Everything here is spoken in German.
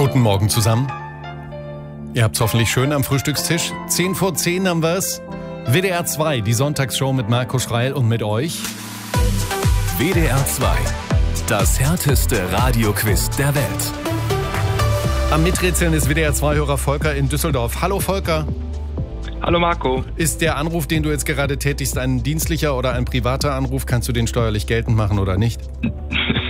Guten Morgen zusammen. Ihr habt's hoffentlich schön am Frühstückstisch. 10 vor 10 haben wir's. WDR 2, die Sonntagsshow mit Marco Schreil und mit euch. WDR 2, das härteste Radioquiz der Welt. Am Miträtseln ist WDR 2-Hörer Volker in Düsseldorf. Hallo Volker. Hallo Marco. Ist der Anruf, den du jetzt gerade tätigst, ein dienstlicher oder ein privater Anruf? Kannst du den steuerlich geltend machen oder nicht?